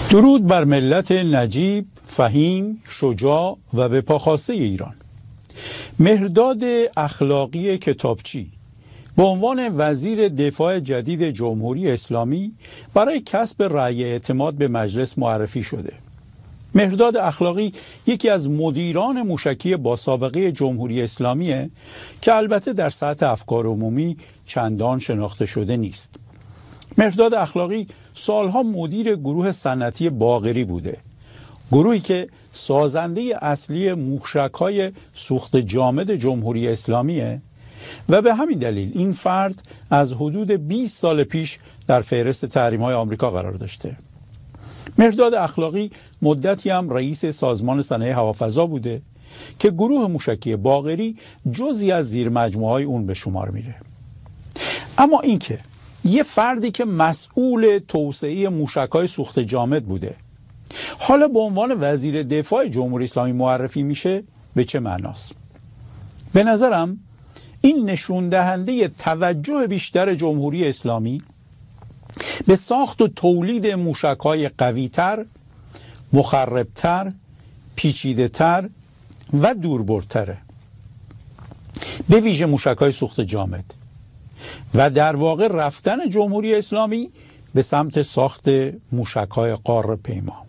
درود بر ملت نجیب، فهیم، شجاع و به پاخواسته ایران. مهرداد اخلاقی کتابچی به عنوان وزیر دفاع جدید جمهوری اسلامی برای کسب رأی اعتماد به مجلس معرفی شده. مهرداد اخلاقی یکی از مدیران موشکی با سابقه جمهوری اسلامیه که البته در سطح افکار عمومی چندان شناخته شده نیست. مهرداد اخلاقی سالها مدیر گروه صنعتی باقری بوده، گروهی که سازنده اصلی موشک‌های سوخت جامد جمهوری اسلامیه و به همین دلیل این فرد از حدود 20 سال پیش در فهرست تحریم‌های آمریکا قرار داشته. مهرداد اخلاقی مدتی هم رئیس سازمان صنایع هوافضا بوده که گروه موشکی باقری جزئی از زیر مجموعه‌های اون به شمار میره. اما اینکه یه فردی که مسئول توسعه موشک‌های سوخت جامد بوده حالا به عنوان وزیر دفاع جمهوری اسلامی معرفی میشه، به چه معناست؟ به نظرم این نشون دهنده توجه بیشتر جمهوری اسلامی به ساخت و تولید موشک‌های قوی‌تر، مخرب‌تر، پیچیده‌تر و دوربرتره، به ویژه موشک‌های سوخت جامد، و در واقع رفتن جمهوری اسلامی به سمت ساخت موشک‌های قاره پیما.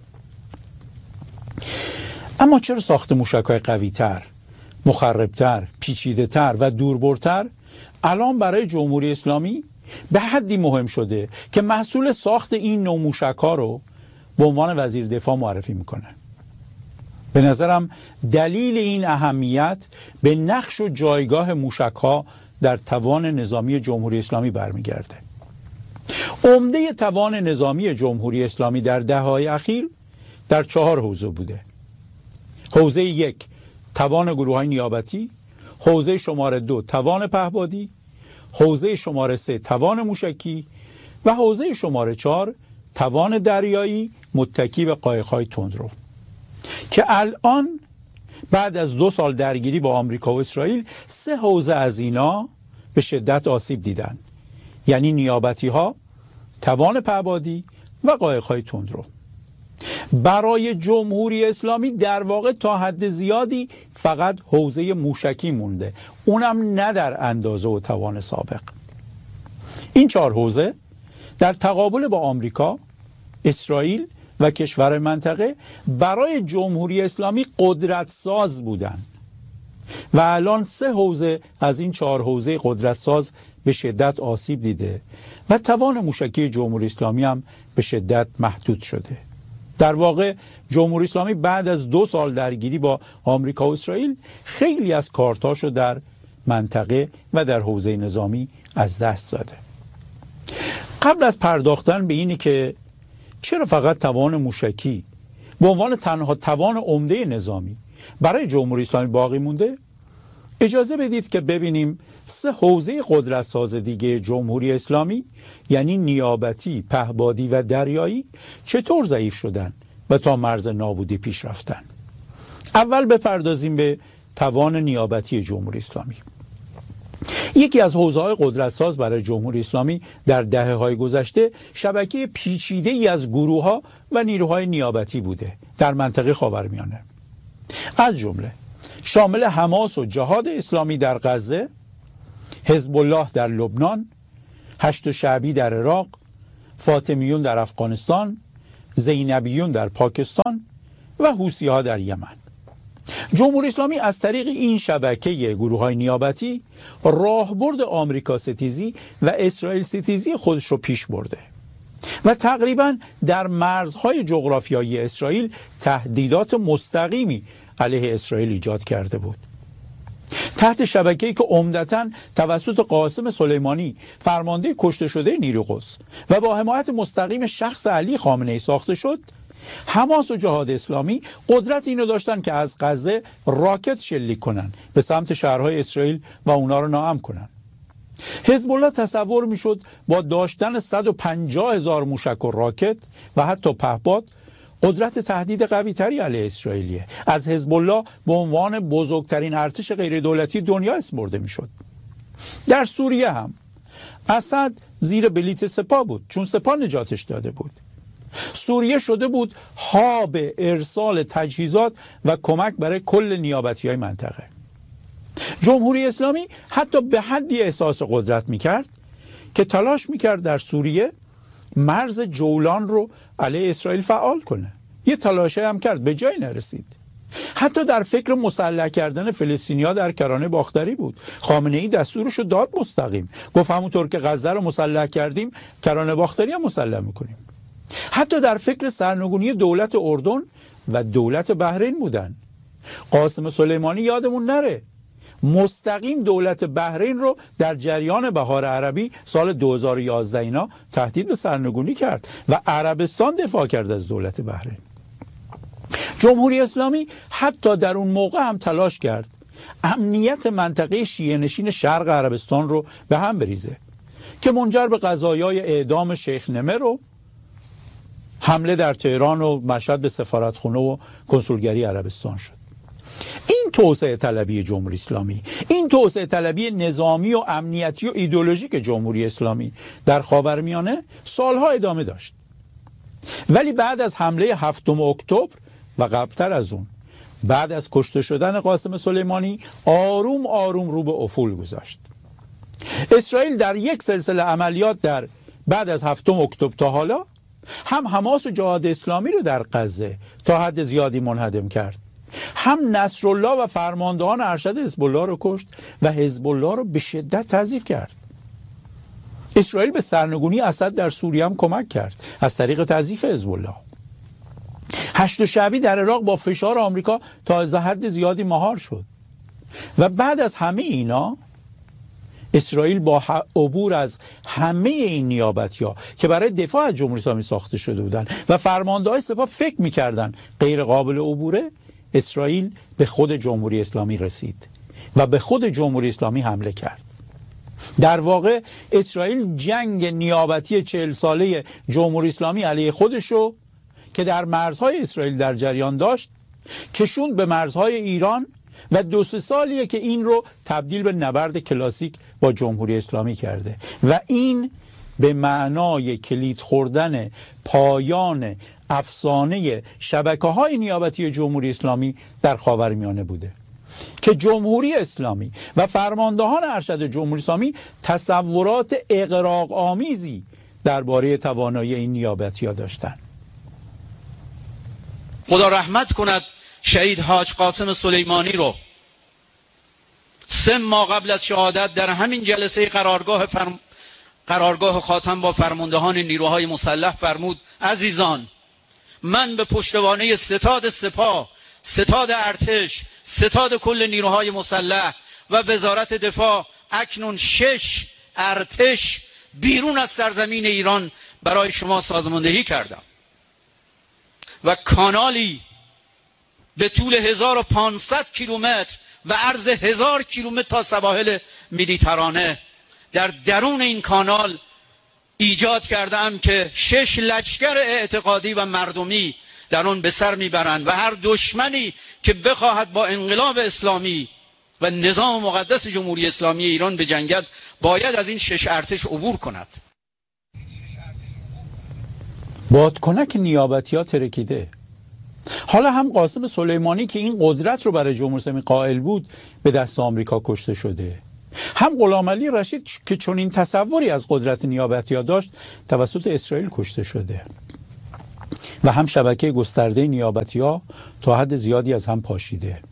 اما چرا ساخت موشک‌های قوی‌تر، مخرب‌تر، پیچیده‌تر و دوربرتر الان برای جمهوری اسلامی به حدی مهم شده که مسئول ساخت این نوع موشک‌ها رو به عنوان وزیر دفاع معرفی میکنه؟ به نظرم دلیل این اهمیت به نقش و جایگاه موشک‌ها در توان نظامی جمهوری اسلامی برمیگرده. عمده توان نظامی جمهوری اسلامی در دهه‌های اخیر در 4 حوزه بوده. حوزه 1 توان گروه‌های نیابتی، حوزه شماره 2 توان پهپادی، حوزه شماره 3 توان موشکی و حوزه شماره 4 توان دریایی متکی به قایق‌های تندرو، که الان بعد از 2 سال درگیری با آمریکا و اسرائیل 3 حوزه از اینا به شدت آسیب دیدن، یعنی نیابتی ها، توان پهپادی و قایق‌های تندرو. برای جمهوری اسلامی در واقع تا حد زیادی فقط حوزه موشکی مونده، اونم نه در اندازه و توان سابق. این 4 حوزه در تقابل با آمریکا، اسرائیل و کشور منطقه برای جمهوری اسلامی قدرت ساز بودن و الان 3 حوزه از این 4 حوزه قدرت ساز به شدت آسیب دیده و توان موشکی جمهوری اسلامی هم به شدت محدود شده. در واقع جمهوری اسلامی بعد از 2 سال درگیری با آمریکا و اسرائیل خیلی از کارتاشو در منطقه و در حوزه نظامی از دست داده. قبل از پرداختن به اینی که چرا فقط توان موشکی به عنوان تنها توان عمده نظامی برای جمهوری اسلامی باقی مونده، اجازه بدید که ببینیم 3 حوزه قدرت ساز دیگه جمهوری اسلامی، یعنی نیابتی، پهپادی و دریایی، چطور ضعیف شدن و تا مرز نابودی پیش رفتن. اول بپردازیم به توان نیابتی جمهوری اسلامی. یکی از حوزه‌های قدرت‌ساز برای جمهوری اسلامی در دهه‌های گذشته شبکه پیچیده‌ای از گروه‌ها و نیروهای نیابتی بوده در منطقه خاورمیانه، از جمله شامل حماس و جهاد اسلامی در غزه، حزب الله در لبنان، هشت شعبی در عراق، فاطمیون در افغانستان، زینبیون در پاکستان و حوثی‌ها در یمن. جمهوری اسلامی از طریق این شبکه گروه‌های نیابتی راهبرد آمریکا ستیزی و اسرائیل ستیزی خودش رو پیش برده و تقریباً در مرزهای جغرافیایی اسرائیل تهدیدات مستقیمی علیه اسرائیل ایجاد کرده بود. تحت شبکه‌ای که عمدتاً توسط قاسم سلیمانی فرمانده کشته شده نیروی قدس و با حمایت مستقیم شخص علی خامنه‌ای ساخته شد، حماس و جهاد اسلامی قدرت اینو داشتن که از غزه راکت شلیک کنن به سمت شهرهای اسرائیل و اونا رو ناامن کنن. حزب الله تصور میشد با داشتن 150,000 موشک و راکت و حتی پهپاد قدرت تهدید قوی تری علیه اسرائیلیه. از حزب الله به عنوان بزرگترین ارتش غیر دولتی دنیا اسم برده میشد. در سوریه هم اسد زیر بلیت سپاه بود چون سپاه نجاتش داده بود. سوریه شده بود هاب ارسال تجهیزات و کمک برای کل نیابتی‌های منطقه. جمهوری اسلامی حتی به حدی احساس قدرت میکرد که تلاش میکرد در سوریه مرز جولان رو علیه اسرائیل فعال کنه. یه تلاشه هم کرد، به جایی نرسید. حتی در فکر مسلح کردن فلسطینی‌ها در کرانه باختری بود. خامنه‌ای دستورش رو داد مستقیم، گفت همونطور که غزه رو مسلح کردیم کرانه باختری هم مسلح میکنیم. حتی در فکر سرنگونی دولت اردن و دولت بحرین بودن. قاسم سلیمانی یادمون نره مستقیم دولت بحرین رو در جریان بهار عربی سال 2011 اینا تهدید به سرنگونی کرد و عربستان دفاع کرد از دولت بحرین. جمهوری اسلامی حتی در اون موقع هم تلاش کرد امنیت منطقه شیعه نشین شرق عربستان رو به هم بریزه که منجر به قضایای اعدام شیخ نمر و حمله در تهران و مشهد به سفارتخونه و کنسولگری عربستان شد. این توسعه طلبی جمهوری اسلامی، این توسعه طلبی نظامی و امنیتی و ایدئولوژیک جمهوری اسلامی در خاورمیانه سالها ادامه داشت. ولی بعد از حمله 7 اکتبر و قبلتر از اون، بعد از کشته شدن قاسم سلیمانی، آروم آروم رو به افول گذاشت. اسرائیل در یک سلسله عملیات در بعد از 7 اکتبر تا حالا هم حماس و جهاد اسلامی رو در غزه تا حد زیادی منهدم کرد، هم نصرالله و فرماندهان ارشد حزب الله رو کشت و حزب الله رو به شدت تضعیف کرد. اسرائیل به سرنگونی اسد در سوریه هم کمک کرد از طریق تضعیف حزب الله. 8 شعبی در عراق با فشار آمریکا تا حد زیادی مهار شد و بعد از همه اینا اسرائیل با عبور از همه این نیابتی‌ها که برای دفاع از جمهوری اسلامی ساخته شده بودند و فرمانده‌های سپاه فکر می‌کردند غیر قابل عبوره، اسرائیل به خود جمهوری اسلامی رسید و به خود جمهوری اسلامی حمله کرد. در واقع اسرائیل جنگ نیابتی 40 ساله جمهوری اسلامی علیه خودشو که در مرزهای اسرائیل در جریان داشت کشوند به مرزهای ایران و 2-3 سالیه که این رو تبدیل به نبرد کلاسیک با جمهوری اسلامی کرده و این به معنای کلید خوردن پایان افسانه شبکه‌های نیابتی جمهوری اسلامی در خاورمیانه بوده که جمهوری اسلامی و فرماندهان ارشد جمهوری اسلامی تصورات اغراق آمیزی درباره توانایی این نیابتی‌ها داشتند. خدا رحمت کند شهید حاج قاسم سلیمانی رو 3 ماه قبل از شهادت در همین جلسه قرارگاه خاتم با فرماندهان نیروهای مسلح فرمود: عزیزان، من به پشتوانه ستاد سپاه، ستاد ارتش، ستاد کل نیروهای مسلح و وزارت دفاع اکنون 6 ارتش بیرون از سرزمین ایران برای شما سازماندهی کردم و کانالی به طول 1500 کیلومتر و عرض 1000 کیلومتر تا سواحل مدیترانه در درون این کانال ایجاد کردم که 6 لشکر اعتقادی و مردمی در آن به سر میبرند و هر دشمنی که بخواهد با انقلاب اسلامی و نظام مقدس جمهوری اسلامی ایران بجنگد باید از این 6 ارتش عبور کند. بادکنک نیابتی‌ها ترکیده. حالا هم قاسم سلیمانی که این قدرت رو برای جمهوری اسلامی قائل بود به دست آمریکا کشته شده، هم غلامعلی رشید که چون این تصوری از قدرت نیابتی‌ها داشت توسط اسرائیل کشته شده و هم شبکه گسترده نیابتی‌ها تا حد زیادی از هم پاشیده.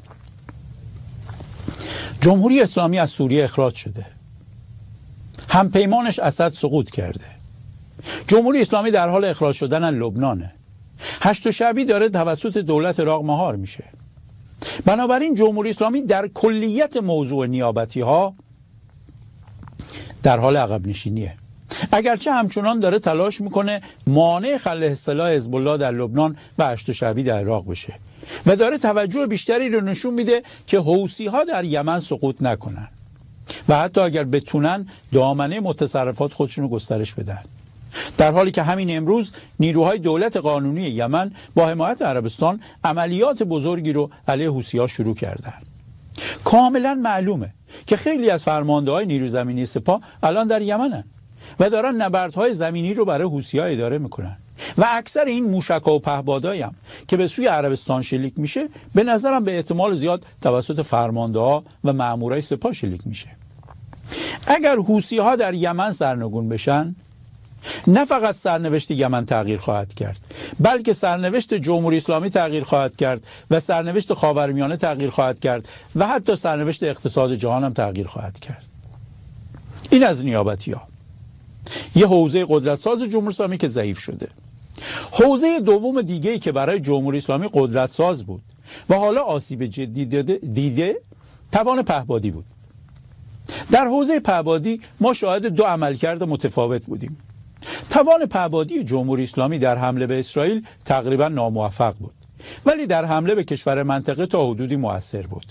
جمهوری اسلامی از سوریه اخراج شده، هم پیمانش اسد سقوط کرده. جمهوری اسلامی در حال اخراج شدن از لبنانه. 8 شعبی داره توسط دولت عراق مهار میشه. بنابراین جمهوری اسلامی در کلیت موضوع نیابتی ها در حال عقب نشینیه، اگرچه همچنان داره تلاش میکنه مانع خلع سلاح حزب الله در لبنان و 8 شعبی در عراق بشه و داره توجه بیشتری رو نشون میده که حوثی ها در یمن سقوط نکنن و حتی اگر بتونن دامنه متصرفات خودشون رو گسترش بدن، در حالی که همین امروز نیروهای دولت قانونی یمن با حمایت عربستان عملیات بزرگی رو علیه حوثی‌ها شروع کردن. کاملا معلومه که خیلی از فرمانده‌های نیروی زمینی سپاه الان در یمنن و دارن نبردهای زمینی رو برای حوثی‌ها اداره میکنن. و اکثر این موشک‌ها و پهپادهایی هم که به سوی عربستان شلیک میشه به نظرم به احتمال زیاد توسط فرمانده‌ها و مامورای سپاه شلیک میشه. اگر حوثی‌ها در یمن سرنگون بشن، نه فقط سرنوشت یمن تغییر خواهد کرد، بلکه سرنوشت جمهوری اسلامی تغییر خواهد کرد و سرنوشت خاورمیانه تغییر خواهد کرد و حتی سرنوشت اقتصاد جهان هم تغییر خواهد کرد. این از نیابتی‌ها. یه حوزه قدرت‌ساز جمهوری اسلامی که ضعیف شده. حوزه دوم دیگه‌ای که برای جمهوری اسلامی قدرت‌ساز بود و حالا آسیب جدی دیده توان پهپادی بود. در حوزه پهپادی ما شاهد دو عملکرد متفاوت بودیم. توان پهپادی جمهوری اسلامی در حمله به اسرائیل تقریبا ناموفق بود، ولی در حمله به کشور منطقه تا حدودی مؤثر بود.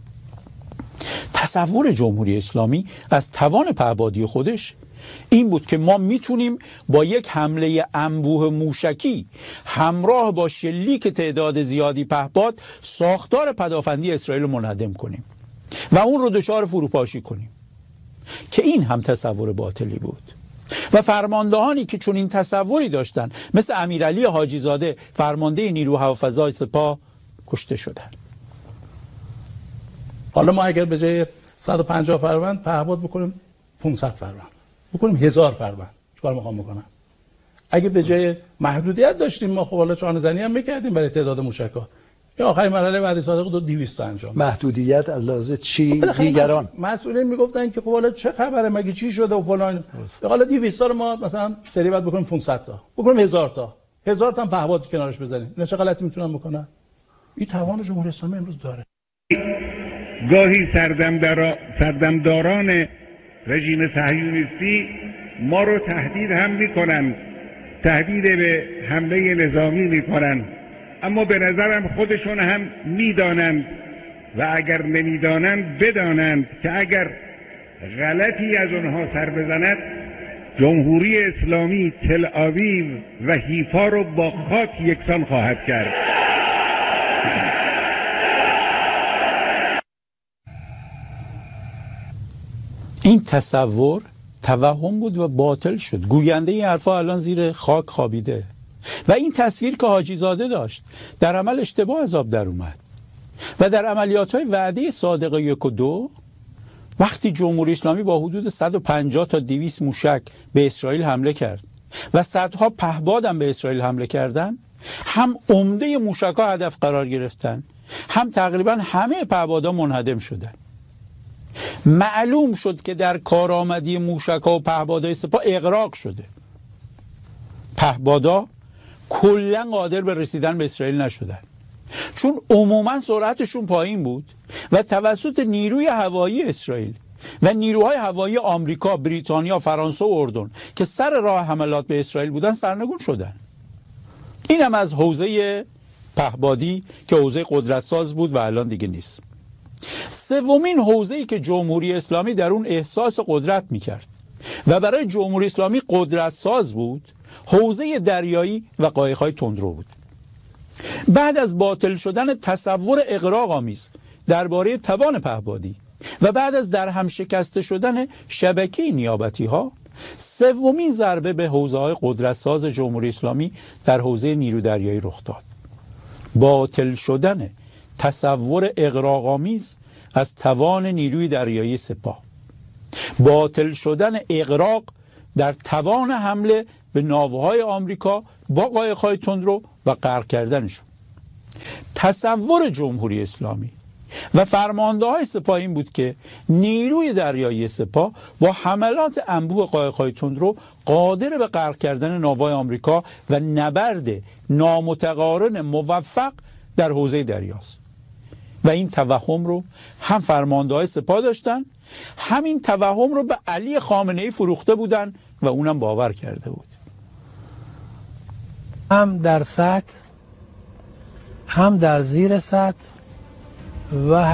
تصور جمهوری اسلامی از توان پهپادی خودش این بود که ما میتونیم با یک حمله انبوه موشکی همراه با شلیک تعداد زیادی پهپاد ساختار پدافندی اسرائیل رو منهدم کنیم و اون رو دچار فروپاشی کنیم، که این هم تصور باطلی بود و فرماندهانی که چون این تصوری داشتن مثل امیرعلی حاجی زاده فرمانده نیروی هوافضای سپاه کشته شدند. حالا ما اگر به جای 150 فروند پهپاد بکنیم 500 فروند، بکنیم 1000 فروند، چیکار میخوام بکنم؟ اگه به جای محدودیت داشتیم ما خب حالا چانه زنی هم میکردیم برای تعداد موشک‌ها. یا آخرین مرحله بعد صادق دو 200 انجام. محدودیت از لحاظ چی؟ دیگران مسئولین میگفتن که خب حالا چه خبره، مگه چی شده و فلان. حالا 200 تا رو ما مثلا سری بعد بکنیم 500 تا، بکنیم 1000 تا، 1000 تا هم پهپاد کنارش بزنیم. اینا چه غلطی میتونن بکنن؟ این توان جمهوری اسلامی امروز داره. گاهی سردمداران رژیم صهیونیستی ما رو تهدید هم میکنن، تهدید به حمله نظامی میکنن، اما به نظرم خودشون هم میدانند و اگر نمیدانند بدانند که اگر غلطی از اونها سر بزند جمهوری اسلامی تل آویو و حیفا رو با خاک یکسان خواهد کرد. این تصور توهم بود و باطل شد. گوینده این حرفا الان زیر خاک خوابیده و این تصویر که حاجی زاده داشت در عمل اشتباه از آب در اومد و در عملیات‌های وعده صادق 1 و 2 وقتی جمهوری اسلامی با حدود 150 تا 200 موشک به اسرائیل حمله کرد و صدها پهپاد هم به اسرائیل حمله کردن، هم عمده موشک‌ها هدف قرار گرفتن، هم تقریبا همه پهپادها منهدم شدن. معلوم شد که در کارآمدی موشک‌ها و پهپادهای سپاه اغراق شده. پهپادها کلا قادر به رسیدن به اسرائیل نشدن، چون عموما سرعتشون پایین بود و توسط نیروی هوایی اسرائیل و نیروهای هوایی آمریکا، بریتانیا، فرانسه و اردن که سر راه حملات به اسرائیل بودن سرنگون شدن. این هم از حوزه پهپادی که حوزه قدرتساز بود و الان دیگه نیست. سومین حوزه‌ای که جمهوری اسلامی در اون احساس قدرت میکرد و برای جمهوری اسلامی قدرتساز بود، حوزه دریایی و قایق‌های تندرو بود. بعد از باطل شدن تصور اغراق‌آمیز درباره توان پهپادی و بعد از درهم شکسته شدن شبکه نیابتی‌ها، سومین ضربه به حوزه‌های قدرتساز جمهوری اسلامی در حوزه نیرو دریایی رخ داد. باطل شدن تصور اغراق‌آمیز از توان نیروی دریایی سپاه، باطل شدن اغراق در توان حمله به ناوهای آمریکا با قایق‌های تندرو و غرق کردنشون. تصور جمهوری اسلامی و فرمانده‌های سپاه این بود که نیروی دریایی سپاه با حملات انبوه قایق‌های تندرو قادر به غرق کردن ناوهای آمریکا و نبرد نامتقارن موفق در حوزه دریاست. و این توهم رو هم فرمانده‌های سپاه داشتن، همین توهم رو به علی خامنه‌ای فروخته بودن و اونم باور کرده بود. هم در سطح، هم در زیر سطح و